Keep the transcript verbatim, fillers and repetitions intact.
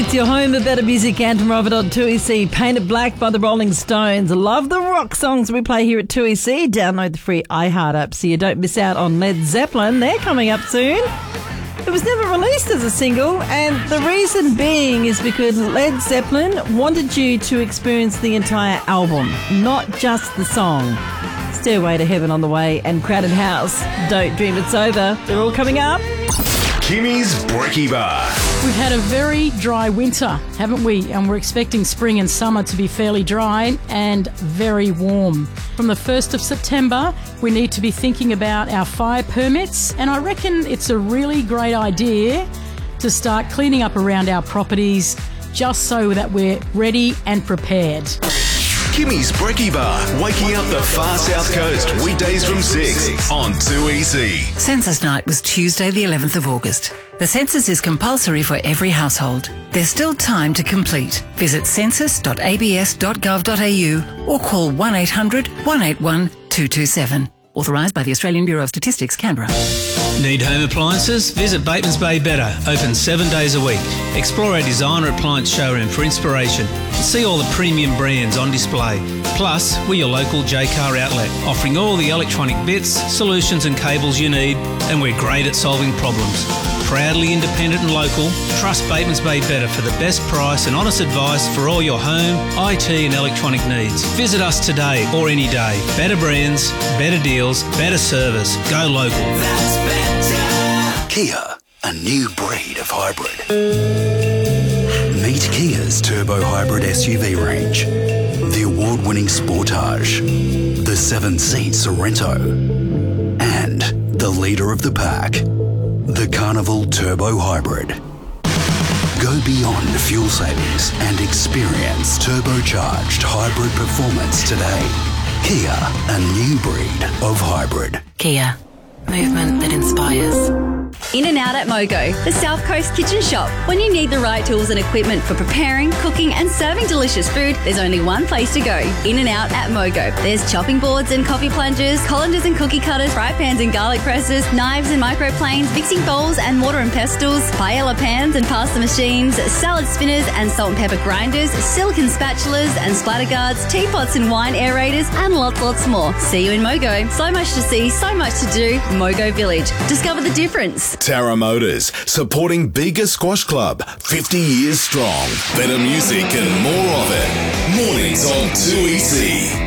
It's your home of better music, Anthem Robert on two E C. Painted Black by the Rolling Stones. Love the rock songs we play here at two E C. Download the free iHeart app so you don't miss out on Led Zeppelin. They're coming up soon. It was never released as a single, and the reason being is because Led Zeppelin wanted you to experience the entire album, not just the song. Stairway to Heaven on the way and Crowded House. Don't Dream It's Over. They're all coming up. Kimmy's Brekkie Bar. We've had a very dry winter, haven't we? And we're expecting spring and summer to be fairly dry and very warm. From the first of September, we need to be thinking about our fire permits, and I reckon it's a really great idea to start cleaning up around our properties just so that we're ready and prepared. Kimmy's Brekkie Bar, waking up the far south coast, weekdays from six on two E C. Census night was Tuesday the eleventh of August. The census is compulsory for every household. There's still time to complete. Visit census dot a b s dot gov dot a u or call one eight hundred, one eight one, two two seven. Authorised by the Australian Bureau of Statistics, Canberra. Need home appliances? Visit Bateman's Bay Better, open seven days a week. Explore our designer appliance showroom for inspiration. See all the premium brands on display. Plus, we're your local J-Car outlet, offering all the electronic bits, solutions and cables you need, and we're great at solving problems. Proudly independent and local, trust Bateman's Bay Better for the best price and honest advice for all your home, I T and electronic needs. Visit us today or any day. Better brands, better deals, better service. Go local. That's better. Kia, a new breed of hybrid. Meet Kia's turbo hybrid S U V range. The award-winning Sportage, the seven-seat Sorento, and the leader of the pack, the Carnival Turbo Hybrid. Go beyond fuel savings and experience turbocharged hybrid performance today. Kia, a new breed of hybrid. Kia, movement that inspires. In and Out at Mogo, the South Coast kitchen shop. When you need the right tools and equipment for preparing, cooking and serving delicious food, there's only one place to go. In and Out at Mogo. There's chopping boards and coffee plungers, colanders and cookie cutters, fry pans and garlic presses, knives and microplanes, mixing bowls and mortar and pestles, paella pans and pasta machines, salad spinners and salt and pepper grinders, silicone spatulas and splatter guards, teapots and wine aerators, and lots, lots more. See you in Mogo. So much to see, so much to do. Mogo Village. Discover the difference. Tara Motors, supporting Bega Squash Club, fifty years strong. Better music and more of it. Mornings on two E C.